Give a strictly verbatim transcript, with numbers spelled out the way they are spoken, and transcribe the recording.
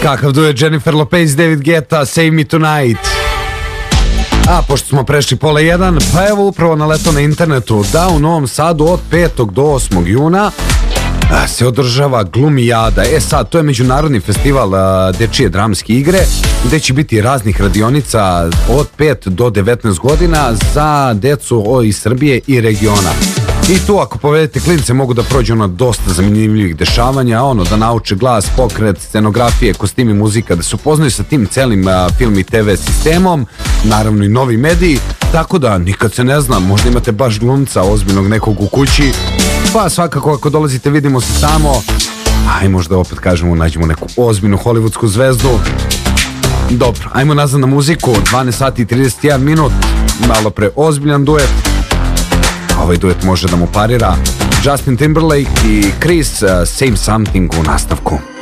Kakav duet Jennifer Lopez, David Guetta, Save Me Tonight. A pošto smo prešli pola jedan, pa evo upravo naletao na internetu da u Novom Sadu od petog do osmog juna se održava Glumijada. E sad, to je međunarodni festival a, dečije dramske igre, gde će biti raznih radionica od pet do devetnaest godina za decu o, iz Srbije i regiona. I tu ako povedete klince mogu da prođu na dosta zanimljivih dešavanja, ono da nauče glas, pokret, scenografije, kostimi, muzika, da se upoznaju sa tim celim a, film i te ve sistemom, naravno i novi mediji, tako da nikad se ne zna, možda imate baš glumca ozbiljnog nekog u kući, pa svakako ako dolazite vidimo se tamo, aj možda opet kažemo nađemo neku ozbiljnu hollywoodsku zvezdu. Dobro, ajmo nazad na muziku, dvanaest sati i trideset jedan minut, malo pre ozbiljan duet. Ovaj duet može da mu parira Justin Timberlake i Chris, uh, Same Something u nastavku.